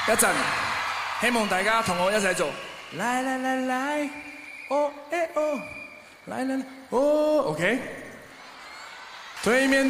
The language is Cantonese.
一陣，希望大家同我一齊做。來來來來，哦哎哦，來來來，哦 ，OK。對面。